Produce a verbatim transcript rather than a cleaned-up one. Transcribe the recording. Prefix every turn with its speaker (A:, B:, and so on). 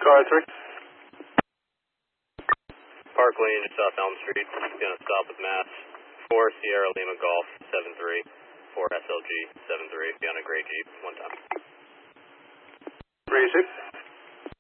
A: Car three.
B: Park Lane, South Elm Street. Gonna stop with Mass. four Sierra Lima Golf, seven three. four S L G, seven three. Be on a gray Jeep, one time.
A: Three six.